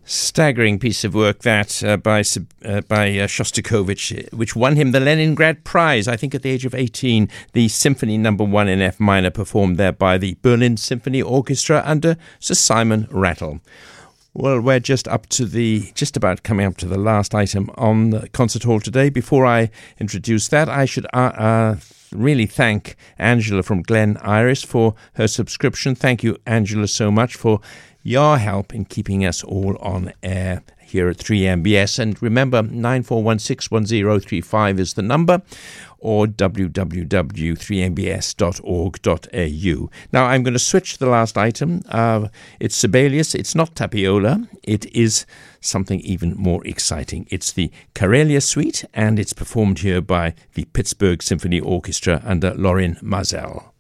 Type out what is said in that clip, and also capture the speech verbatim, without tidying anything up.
Staggering piece of work that uh, by uh, by uh, Shostakovich, which won him the Leningrad Prize, I think at the age of eighteen. The Symphony Number One in F minor, performed there by the Berlin Symphony Orchestra under Sir Simon Rattle. Well, we're just up to the, just about coming up to the last item on the concert hall today. Before I introduce that, I should uh, uh, really thank Angela from Glen Iris for her subscription. Thank you, Angela, so much for your help in keeping us all on air here at three M B S. And remember, nine four one six one zero three five is the number, or w w w dot three m b s dot org dot a u. Now, I'm going to switch the last item. Uh, it's Sibelius. It's not Tapiola. It is something even more exciting. It's the Karelia Suite, and it's performed here by the Pittsburgh Symphony Orchestra under Lorin Maazel.